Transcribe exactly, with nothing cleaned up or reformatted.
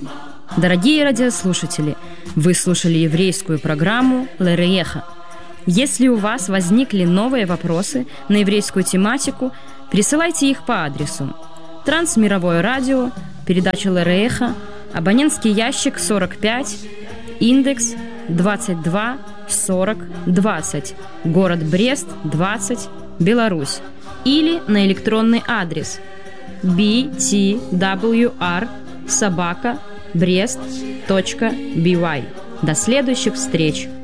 Дорогие радиослушатели, вы слушали еврейскую программу «Лерееха». Если у вас возникли новые вопросы на еврейскую тематику, присылайте их по адресу Трансмировое радио, передача «Лерееха», абонентский ящик сорок пять, индекс двадцать два сорок двадцать, город Брест, двадцать, Беларусь, или на электронный адрес би ти дабл ю ар собака брест точка би вай. До следующих встреч!